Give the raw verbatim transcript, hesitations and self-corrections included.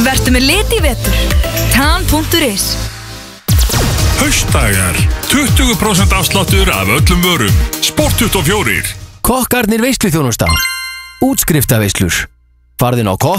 Vertu með lit í vetur. Tan punktur is. Haustdagar, tuttugu prósent afsláttur af öllum vörum. Sport tuttugu og fjögur. Kokkarnir veisluþjónusta. Útskriftarveislur. Farðin á kokk